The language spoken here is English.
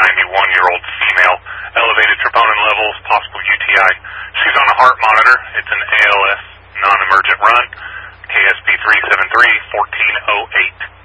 91-year-old female, elevated troponin levels, possible UTI. She's on a heart monitor. It's an ALS non-emergent run, KSP 373-1408.